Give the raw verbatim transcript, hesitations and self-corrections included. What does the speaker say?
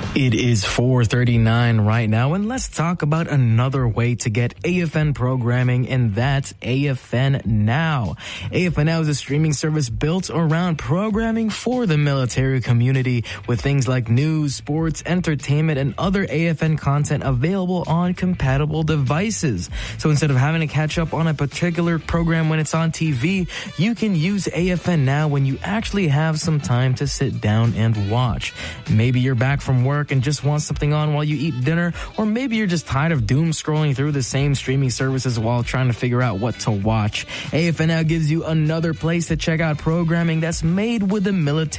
It is four thirty-nine right now, and let's talk about another way to get A F N programming, and that's A F N Now. A F N Now is a streaming service built around programming for the military community, with things like news, sports, entertainment, and other A F N content available on compatible devices. So instead of having to catch up on a particular program when it's on T V, you can use A F N Now when you actually have some time to sit down and watch. Maybe you're back from work and just want something on while you eat dinner, or maybe you're just tired of doom scrolling through the same streaming services while trying to figure out what to watch. A F N Now gives you another place to check out programming that's made with the military